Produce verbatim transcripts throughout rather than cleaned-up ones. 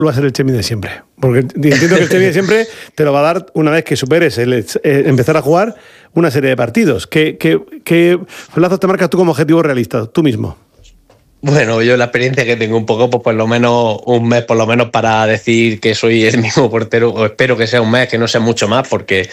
va a ser el Chemi de siempre. Porque entiendo que el Chemi de siempre te lo va a dar una vez que superes el, el empezar a jugar una serie de partidos. ¿Qué, qué, qué plazos te marcas tú como objetivo realista, tú mismo? Bueno, yo la experiencia que tengo un poco, pues por lo menos un mes, por lo menos para decir que soy el mismo portero, o espero que sea un mes, que no sea mucho más, porque,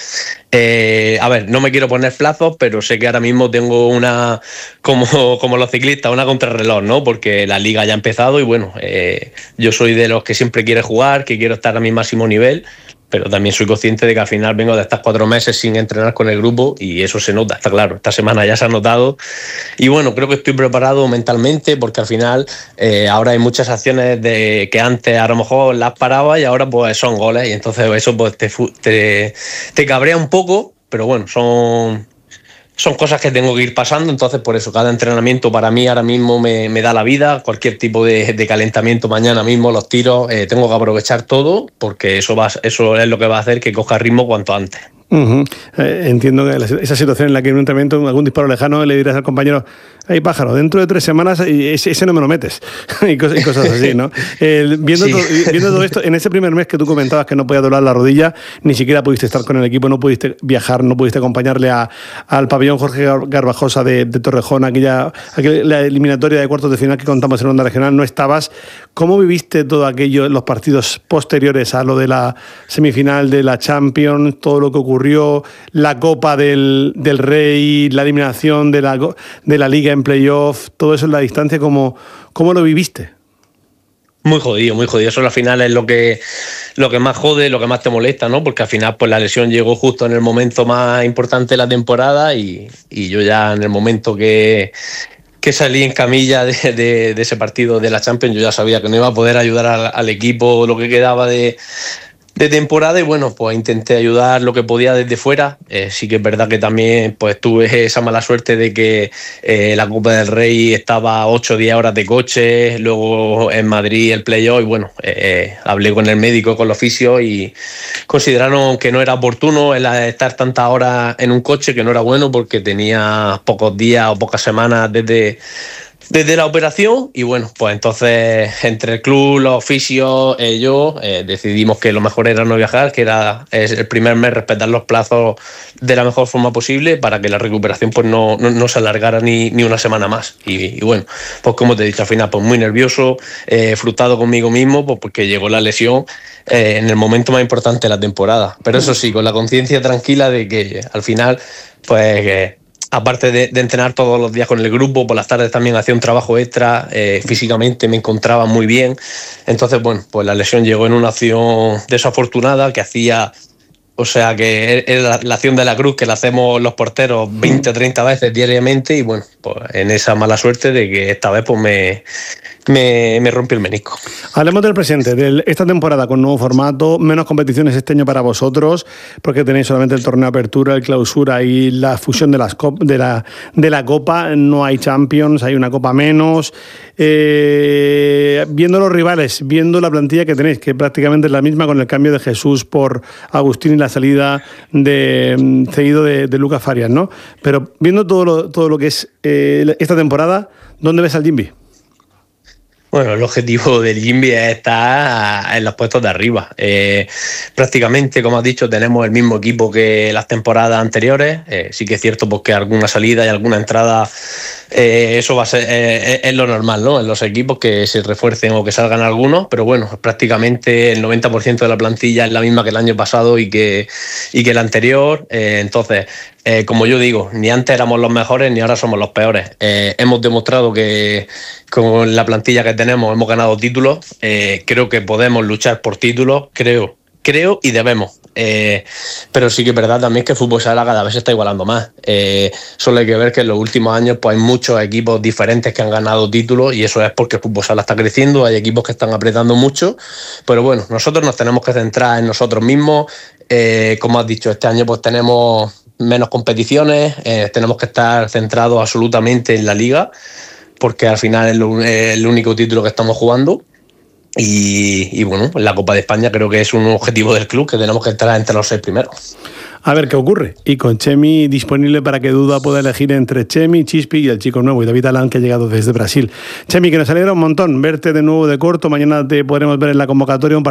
eh, a ver, no me quiero poner plazos, pero sé que ahora mismo tengo una, como, como los ciclistas, una contrarreloj, ¿no? Porque la liga ya ha empezado y bueno, eh, yo soy de los que siempre quiere jugar, que quiero estar a mi máximo nivel, pero también soy consciente de que al final vengo de estar cuatro meses sin entrenar con el grupo y eso se nota, está claro. Esta semana ya se ha notado y bueno, creo que estoy preparado mentalmente porque al final eh, ahora hay muchas acciones de que antes a lo mejor las paraba y ahora pues son goles y entonces eso pues te, te, te cabrea un poco, pero bueno, son... Son cosas que tengo que ir pasando, entonces por eso cada entrenamiento para mí ahora mismo me, me da la vida, cualquier tipo de, de calentamiento mañana mismo, los tiros, eh, tengo que aprovechar todo porque eso, va, eso es lo que va a hacer que coja ritmo cuanto antes. Uh-huh. Eh, entiendo que esa situación en la que en un entrenamiento, algún disparo lejano, le dirás al compañero, hey pájaro, dentro de tres semanas ese, ese no me lo metes y, cosas, y cosas así, ¿no? Eh, viendo, sí. todo, viendo todo esto, en ese primer mes que tú comentabas que no podías doblar la rodilla, ni siquiera pudiste estar con el equipo, no pudiste viajar, no pudiste acompañarle a, al pabellón Jorge Garbajosa de, de Torrejón, aquella, aquella la eliminatoria de cuartos de final que contamos en Onda Regional, no estabas. ¿Cómo viviste todo aquello, los partidos posteriores a lo de la semifinal de la Champions, todo lo que ocurrió, la Copa del, del Rey, la eliminación de la, de la Liga en playoff, todo eso en la distancia, ¿cómo, cómo lo viviste? Muy jodido, muy jodido. Eso al final es lo que, lo que más jode, lo que más te molesta, ¿no? Porque al final pues la lesión llegó justo en el momento más importante de la temporada y, y yo ya en el momento que... que salí en camilla de, de, de ese partido de la Champions, yo ya sabía que no iba a poder ayudar al, al equipo lo que quedaba de, de temporada y bueno, pues intenté ayudar lo que podía desde fuera. Eh, sí que es verdad que también pues tuve esa mala suerte de que eh, la Copa del Rey estaba ocho o diez horas de coche, luego en Madrid el playoff y bueno, eh, hablé con el médico, con los fisios y consideraron que no era oportuno el estar tantas horas en un coche, que no era bueno porque tenía pocos días o pocas semanas desde... Desde la operación y bueno, pues entonces entre el club, los fisios, eh, yo eh, decidimos que lo mejor era no viajar, que era es el primer mes respetar los plazos de la mejor forma posible para que la recuperación pues no, no, no se alargara ni, ni una semana más. Y, y bueno, pues como te he dicho al final, pues muy nervioso, eh, frustrado conmigo mismo, pues porque llegó la lesión eh, en el momento más importante de la temporada. Pero eso sí, con la conciencia tranquila de que al final, pues... Eh, aparte de, de entrenar todos los días con el grupo, por las tardes también hacía un trabajo extra, eh, físicamente me encontraba muy bien. Entonces, bueno, pues la lesión llegó en una acción desafortunada que hacía, o sea, que era la, la acción de la cruz que la hacemos los porteros veinte o treinta veces diariamente y bueno, pues en esa mala suerte de que esta vez pues me... Me, me rompió el menisco. Hablemos del presente, de esta temporada con nuevo formato, menos competiciones este año para vosotros, porque tenéis solamente el torneo de apertura, el clausura y la fusión de, las cop- de, la, de la Copa, no hay Champions, hay una Copa menos. Eh, viendo los rivales, viendo la plantilla que tenéis, que prácticamente es la misma con el cambio de Jesús por Agustín y la salida de cedido de, de Lucas Farias, ¿no? Pero viendo todo lo, todo lo que es eh, esta temporada, ¿dónde ves al Jimby? Bueno, el objetivo del Jimby es estar en los puestos de arriba. Eh, prácticamente, como has dicho, tenemos el mismo equipo que las temporadas anteriores. Eh, sí que es cierto pues, que alguna salida y alguna entrada, eh, eso va a ser eh, es lo normal, ¿no? En los equipos que se refuercen o que salgan algunos, pero bueno, prácticamente el noventa por ciento de la plantilla es la misma que el año pasado y que, y que el anterior. Eh, entonces, eh, como yo digo, ni antes éramos los mejores ni ahora somos los peores. Eh, hemos demostrado que con la plantilla que tenemos hemos ganado títulos. Eh, creo que podemos luchar por títulos, creo, creo y debemos. Eh, pero sí que es verdad también que el fútbol sala cada vez se está igualando más. Eh, solo hay que ver que en los últimos años pues, hay muchos equipos diferentes que han ganado títulos y eso es porque el fútbol sala está creciendo, hay equipos que están apretando mucho, pero bueno, nosotros nos tenemos que centrar en nosotros mismos. Eh, como has dicho, este año pues tenemos menos competiciones, eh, tenemos que estar centrados absolutamente en la Liga, porque al final es el único título que estamos jugando. Y, y bueno, la Copa de España creo que es un objetivo del club, que tenemos que estar entre los seis primeros. A ver qué ocurre. Y con Chemi disponible para que Duda pueda elegir entre Chemi, Chispi y el chico nuevo, y David Alán, que ha llegado desde Brasil. Chemi, que nos alegra un montón verte de nuevo de corto. Mañana te podremos ver en la convocatoria. Un